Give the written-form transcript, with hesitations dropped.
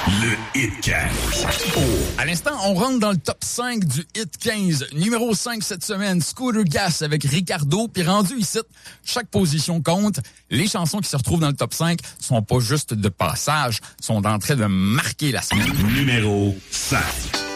Le Hit 15. Oh. À l'instant, on rentre dans le top 5 du Hit 15. Numéro 5 cette semaine, Scooter Gas avec Ricardo. Puis rendu ici, chaque position compte. Les chansons qui se retrouvent dans le top 5 sont pas juste de passage, sont en train de marquer la semaine. Numéro 5.